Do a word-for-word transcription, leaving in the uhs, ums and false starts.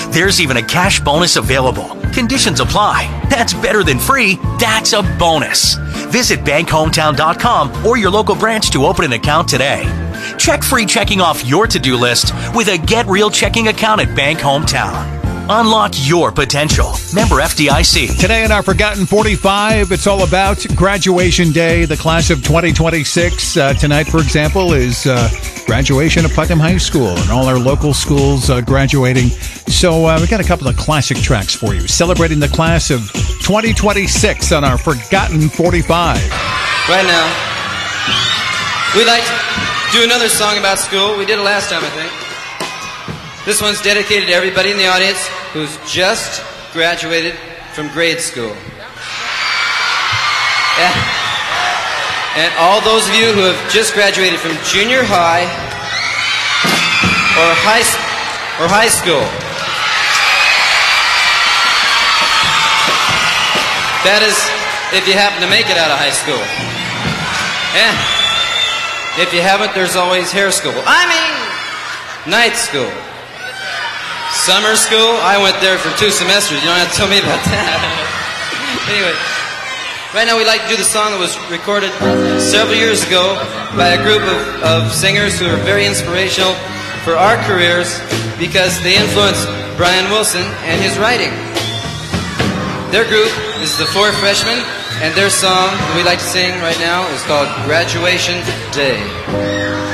There's even a cash bonus available. Conditions apply. That's better than free. That's a bonus. Visit bank hometown dot com or your local branch to open an account today. Check free checking off your to-do list with a Get Real checking account at Bank Hometown. Unlock your potential. Member F D I C. Today in our Forgotten forty-five, it's all about graduation day, the class of twenty twenty-six. Uh, tonight, for example, is uh, graduation of Putnam High School and all our local schools uh, graduating. So uh, we got a couple of classic tracks for you, celebrating the class of twenty twenty-six on our Forgotten forty-five. Right now, we'd like to do another song about school. We did it last time, I think. This one's dedicated to everybody in the audience who's just graduated from grade school. Yeah. And all those of you who have just graduated from junior high or high, or high school. That is, if you happen to make it out of high school. Yeah. If you haven't, there's always hair school. I mean, night school. Summer school, I went there for two semesters. You don't have to tell me about that. Anyway, right now we'd like to do the song that was recorded several years ago by a group of, of singers who are very inspirational for our careers because they influenced Brian Wilson and his writing. Their group is the Four Freshmen, and their song that we'd like to sing right now is called Graduation Day.